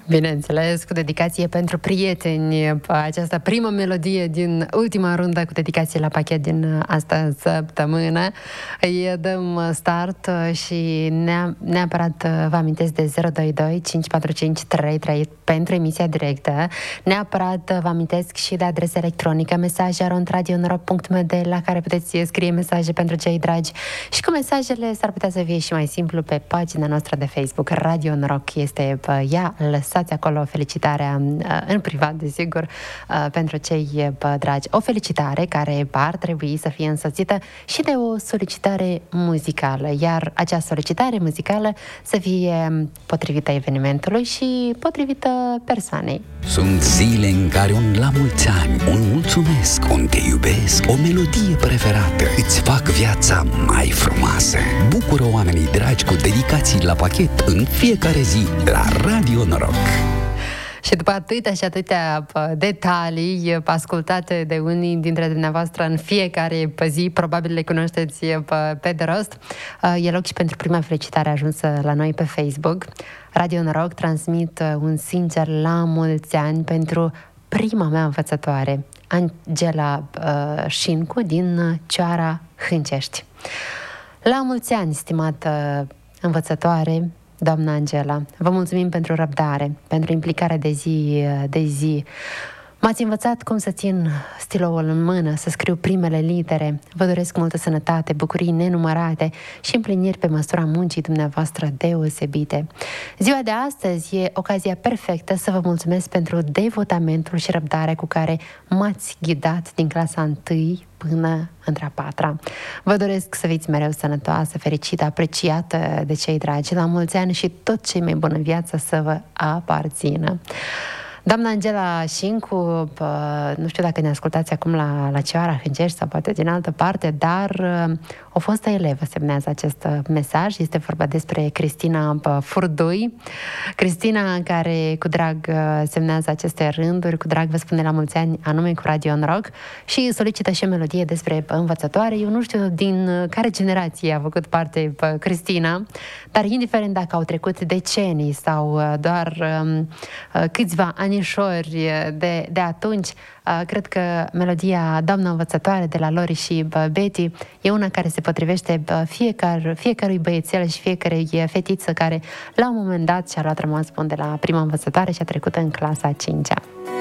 Bineînțeles, cu dedicație pentru prieteni, această primă melodie din ultima rundă cu dedicație la pachet din asta săptămână. Îi dăm start și neapărat vă amintesc de 022 545 33 pentru emisia directă. Neapărat vă amintesc și de adresa electronică mesaje@radionorock.md la care puteți scrie mesaje pentru cei dragi și cu mesajele s-ar putea să fie și mai simplu pe pagina noastră de Facebook. Radio Noroc este ea, lăsați acolo felicitarea în privat, desigur, pentru cei dragi. O felicitare care ar trebui să fie însoțită și de o solicitare muzicală, iar acea solicitare muzicală să fie potrivită evenimentului și potrivită persoanei. Sunt zile în care un la mulți ani, un mulțumesc, un te iubesc, o melodie preferată îți fac viața mai frumoasă. Bucură oamenii dragi cu dedicații la pachet în fiecare zi la Radio Noroc. Și după atâtea și atâtea detalii ascultate de unii dintre dumneavoastră în fiecare zi, probabil le cunoașteți pe de rost, e loc și pentru prima felicitare ajunsă la noi pe Facebook. Radio Noroc transmit un sincer la mulți ani pentru prima mea învățătoare, Angela Șincu din Cioara Hâncești. La mulți ani, stimată învățătoare, doamna Angela, vă mulțumim pentru răbdare, pentru implicare de zi de zi. M-ați învățat cum să țin stiloul în mână, să scriu primele litere. Vă doresc multă sănătate, bucurii nenumărate și împliniri pe măsura muncii dumneavoastră deosebite. Ziua de astăzi e ocazia perfectă să vă mulțumesc pentru devotamentul și răbdarea cu care m-ați ghidat din clasa 1 până între a 4-a. Vă doresc să fiți mereu sănătoasă, fericită, apreciată de cei dragi, la mulți ani și tot ce mai bun în viață să vă aparțină. Doamna Angela Șincu, nu știu dacă ne ascultați acum la Cioara Hâncești sau poate din altă parte, dar o fostă elevă semnează acest mesaj. Este vorba despre Cristina Furdui. Cristina, care cu drag semnează aceste rânduri, cu drag vă spune la mulți ani anume cu Radio Noroc și solicită și o melodie despre învățătoare. Eu nu știu din care generație a făcut parte Cristina, dar indiferent dacă au trecut decenii sau doar câțiva anișori de atunci, cred că melodia Doamna Învățătoare de la Lori și Betty e una care se potrivește fiecărui băiețel și fiecărei fetiță care la un moment dat și-a luat rămas bun de la prima învățătoare și a trecut în clasa 5-a.